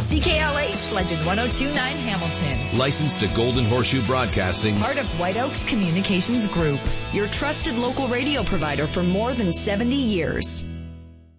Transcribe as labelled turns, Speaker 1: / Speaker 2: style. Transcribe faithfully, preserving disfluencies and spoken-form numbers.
Speaker 1: C K L H, Legend one oh two point nine Hamilton.
Speaker 2: Licensed to Golden Horseshoe Broadcasting.
Speaker 1: Part of White Oaks Communications Group. Your trusted local radio provider for more than seventy years.